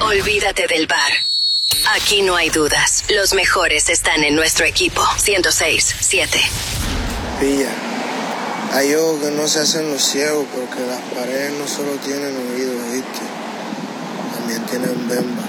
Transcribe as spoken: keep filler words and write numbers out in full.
Olvídate del bar. Aquí no hay dudas. Los mejores están en nuestro equipo. ciento seis siete. Pilla, hay ojos que no se hacen los ciegos porque las paredes no solo tienen oídos, ¿viste? También tienen bemba.